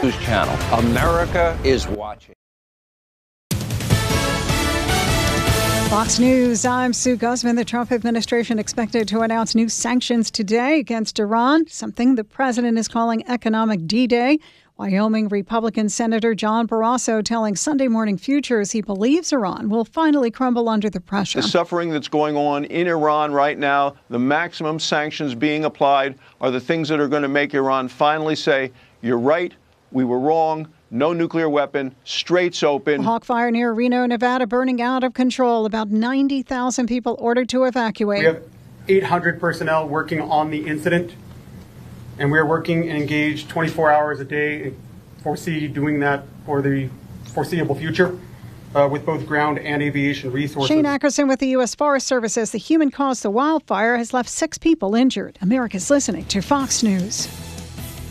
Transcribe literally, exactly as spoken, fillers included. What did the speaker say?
News Channel. America is watching. Fox News, I'm Sue Guzman. The Trump administration expected to announce new sanctions today against Iran, something the president is calling economic D-Day. Wyoming Republican Senator John Barrasso telling Sunday Morning Futures he believes Iran will finally crumble under the pressure. The suffering that's going on in Iran right now, the maximum sanctions being applied, are the things that are going to make Iran finally say, you're right, we were wrong. No nuclear weapon, straits open. Hawk fire near Reno, Nevada, burning out of control. About ninety thousand people ordered to evacuate. We have eight hundred personnel working on the incident, and we are working and engaged twenty-four hours a day, and foresee doing that for the foreseeable future uh, with both ground and aviation resources. Shane Ackerson with the U S Forest Service says the human caused the wildfire has left six people injured. America's listening to Fox News.